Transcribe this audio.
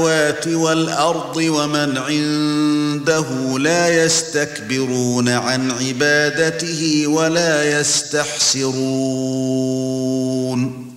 السماوات والأرض ومن عنده لا يستكبرون عن عبادته ولا يستحسرون